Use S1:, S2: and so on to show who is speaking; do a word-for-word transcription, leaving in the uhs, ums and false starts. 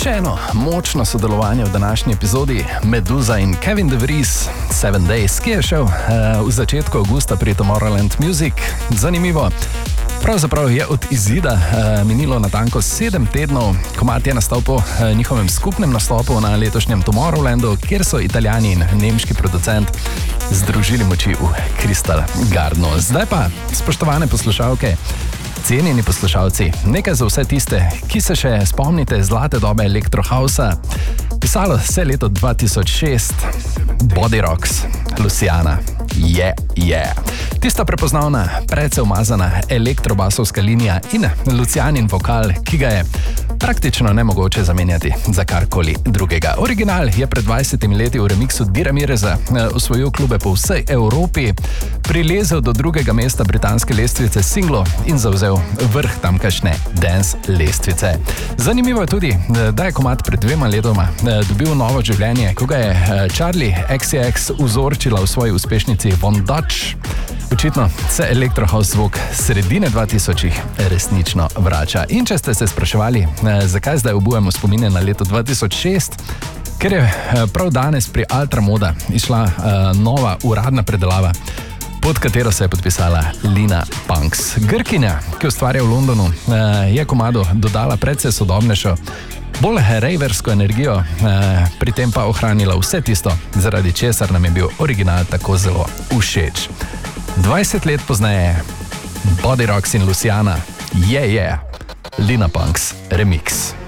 S1: Še eno močno sodelovanje v današnji epizodi Meduza in Kevin De Vries, Seven Days, ki je šel uh, v začetku avgusta pri Tomorrowland Music. Zanimivo. Pravzaprav je od izida uh, minilo natanko sedem tednov, komad je nastal po uh, njihovem skupnem nastopu na letošnjem Tomorrowlandu, kjer so Italijani in nemški producent združili moči v Crystal Gardenu. Zdaj pa, spoštovane poslušalke, cenjeni poslušalci, nekaj za vse tiste, ki se še spomnite zlate dobe Electrohousa. Pisalo se leto dva tisoč šest, Body Rocks, Luciana, je, yeah, je. Yeah. Tista prepoznavna, precej umazana elektrobasovska linija in Lucianin vokal, ki ga je praktično nemogoče zamenjati za karkoli drugega. Original je pred dvajsetimi leti v remiksu Dira Mireza osvojil klube po vsej Evropi, prilezel do drugega mesta britanske lestvice singlov in zavzel vrh tamkajšnje dance lestvice. Zanimivo je tudi, da je komad pred dvema letoma dobil novo življenje, ko ga je Charli X C X vzorčila v svoji uspešnici Von Dutch. Očitno se Electrohouse zvok sredine dva tisočih resnično vrača. In če ste se spraševali, zakaj zdaj obujemo spomine na leto dva tisoč šest, ker je prav danes pri Ultramoda išla uh, nova uradna predelava, pod katero se je podpisala Lina Punks. Grkinja, ki ustvarja v Londonu, uh, je komadu dodala precej sodobnejšo, bolj raversko energijo, uh, pri tem pa ohranila vse tisto, zaradi česar nam je bil original tako zelo všeč. dvajset let pozneje, Body Rocks in Luciana, je, yeah, je, yeah. Lina Punks remix.